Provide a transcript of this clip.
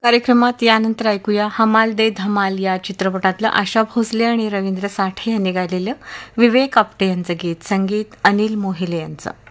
कार्यक्रमात यानंतर ऐकूया हमाल दे धमाल या चित्रपटातलं आशा भोसले आणि रवींद्र साठे यांनी गायलेलं विवेक आपटे यांचं गीत, संगीत अनिल मोहिले यांचं.